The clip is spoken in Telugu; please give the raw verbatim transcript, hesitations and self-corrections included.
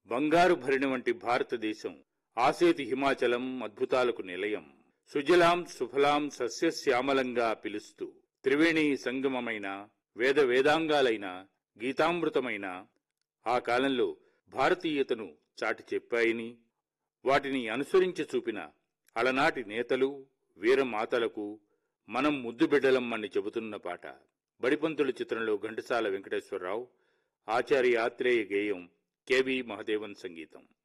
బంగారు భరిణి వంటి భారతదేశం, ఆసేతు హిమాచలం అద్భుతాలకు నిలయం. సుజలాం సుఫలాం సస్యశ్యామలంగా పిలుస్తూ త్రివేణి సంగమమైన, వేద వేదాంగాలైన, గీతామృతమైన ఆ కాలంలో భారతీయతను చాటి చెప్పాయని, వాటిని అనుసరించి చూపిన అలనాటి నేతలు, వీరమాతలకు మనం ముద్దుబిడ్డలమ్మని చెబుతున్న పాట. బడిపంతుల చిత్రంలో ఘంటసాల వెంకటేశ్వరరావు, ఆచార్య ఆత్రేయ గేయం, కెవి మహదేవన్ సంగీతం.